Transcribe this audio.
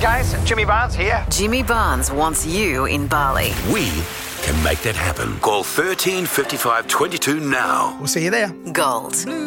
guys, Jimmy Barnes here. Jimmy Barnes wants you in Bali. We can make that happen. Call 13 55 22 now. We'll see you there. Gold.